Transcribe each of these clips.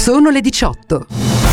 Sono le 18.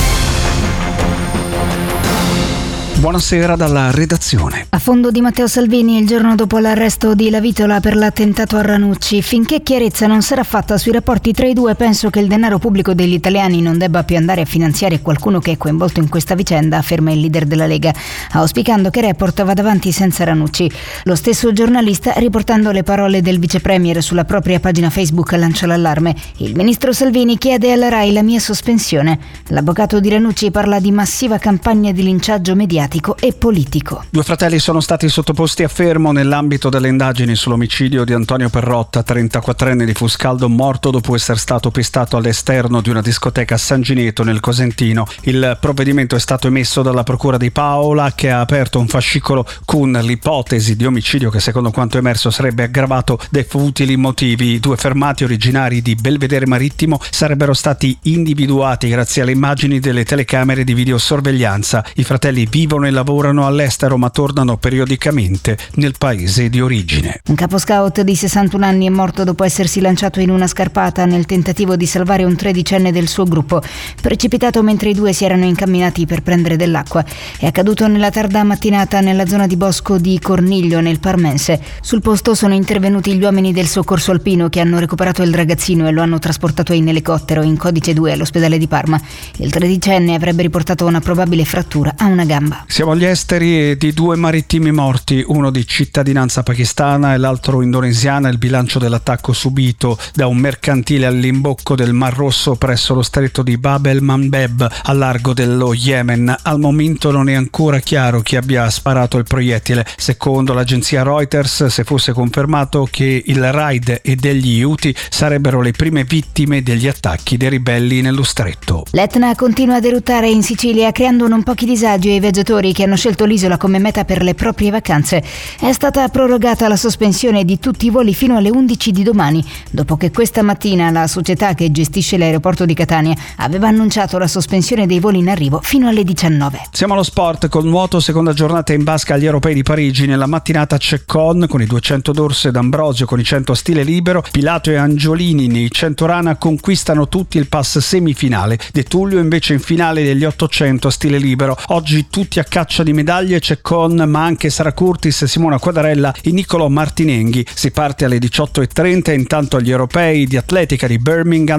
Buonasera dalla redazione. A fondo di Matteo Salvini il giorno dopo l'arresto di Lavitola per l'attentato a Ranucci. Finché chiarezza non sarà fatta sui rapporti tra i due, penso che il denaro pubblico degli italiani non debba più andare a finanziare qualcuno che è coinvolto in questa vicenda, afferma il leader della Lega, auspicando che Report vada avanti senza Ranucci. Lo stesso giornalista, riportando le parole del vice premier sulla propria pagina Facebook, lancia l'allarme. Il ministro Salvini chiede alla RAI la mia sospensione. L'avvocato di Ranucci parla di massiva campagna di linciaggio mediatico e politico. 2 fratelli sono stati sottoposti a fermo nell'ambito delle indagini sull'omicidio di Antonio Perrotta, 34enne di Fuscaldo, morto dopo essere stato pestato all'esterno di una discoteca a San Gineto nel Cosentino. Il provvedimento è stato emesso dalla Procura di Paola, che ha aperto un fascicolo con l'ipotesi di omicidio che, secondo quanto emerso, sarebbe aggravato dai futili motivi. I 2 fermati, originari di Belvedere Marittimo, sarebbero stati individuati grazie alle immagini delle telecamere di videosorveglianza. I fratelli vivono e lavorano all'estero, ma tornano periodicamente nel paese di origine. Un capo scout di 61 anni è morto dopo essersi lanciato in una scarpata nel tentativo di salvare un 13enne del suo gruppo, precipitato mentre i due si erano incamminati per prendere dell'acqua. È accaduto nella tarda mattinata nella zona di bosco di Corniglio, nel Parmense. Sul posto sono intervenuti gli uomini del soccorso alpino, che hanno recuperato il ragazzino e lo hanno trasportato in elicottero in codice 2 all'ospedale di Parma. Il 13enne avrebbe riportato una probabile frattura a una gamba. Siamo agli esteri e di 2 marittimi morti, uno di cittadinanza pakistana e l'altro indonesiana. Il bilancio dell'attacco subito da un mercantile all'imbocco del Mar Rosso presso lo stretto di Bab el-Mandeb, al largo dello Yemen. Al momento non è ancora chiaro chi abbia sparato il proiettile. Secondo l'agenzia Reuters, se fosse confermato che il raid e degli Houthi sarebbero le prime vittime degli attacchi dei ribelli nello stretto. L'Etna continua a eruttare in Sicilia, creando non pochi disagi ai viaggiatori che hanno scelto l'isola come meta per le proprie vacanze. È stata prorogata la sospensione di tutti i voli fino alle 11 di domani, dopo che questa mattina la società che gestisce l'aeroporto di Catania aveva annunciato la sospensione dei voli in arrivo fino alle 19. Siamo allo sport col nuoto, seconda giornata in basca agli europei di Parigi. Nella mattinata c'è con i 200 d'Orso ed Ambrosio con i 100 a stile libero. Pilato e Angiolini nei 100 rana conquistano tutti il pass semifinale. De Tullio invece in finale degli 800 a stile libero. Oggi tutti a caccia di medaglie, c'è con ma anche Sara Curtis, Simona Quadarella e Niccolò Martinenghi. Si parte alle 18:30. Intanto agli europei di atletica di Birmingham